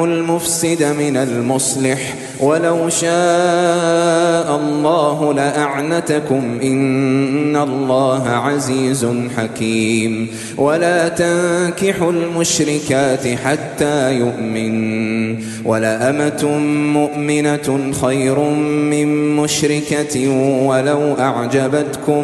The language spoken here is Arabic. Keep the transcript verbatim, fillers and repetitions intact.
المفسد من المصلح ولو شاء الله لأعنتكم إن الله عزيز حكيم ولا تنكحوا المشركات حتى يؤمن ولأمة مؤمنة خير من مشركة ولو أعجبتكم